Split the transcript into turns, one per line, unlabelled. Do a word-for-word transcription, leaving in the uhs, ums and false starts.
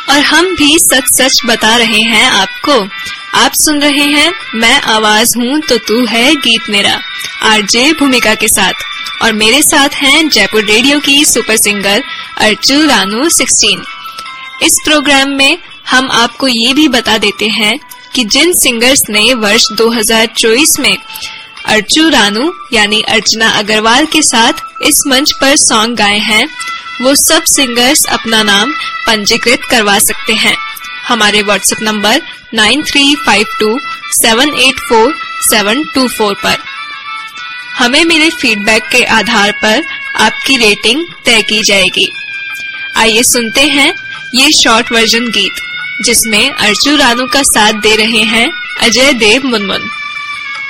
और हम भी सच सच बता रहे हैं आपको। आप सुन रहे हैं मैं आवाज हूँ तो तू है गीत मेरा, आरजे भूमिका के साथ, और मेरे साथ हैं जयपुर रेडियो की सुपर सिंगर अर्चू रानू सोलह। इस प्रोग्राम में हम आपको ये भी बता देते हैं कि जिन सिंगर्स ने वर्ष दो हज़ार चौबीस में अर्चू रानू यानी अर्चना अग्रवाल के साथ इस मंच पर सॉन्ग गाए हैं, वो सब सिंगर्स अपना नाम पंजीकृत करवा सकते हैं हमारे WhatsApp number nine three five to seven eight four seven to four पर। हमें मिले फीडबैक के आधार पर आपकी रेटिंग तय की जाएगी। आइए सुनते हैं ये शॉर्ट वर्जन गीत जिसमें अर्चू रानू का साथ दे रहे हैं अजय देव मुनमुन।